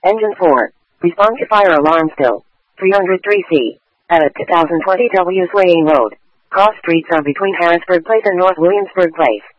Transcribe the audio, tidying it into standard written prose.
Engine 4. Respond to fire alarm still. 303C. At 2020 W Swaying Road. Cross streets are between Harrisburg Place and North Williamsburg Place.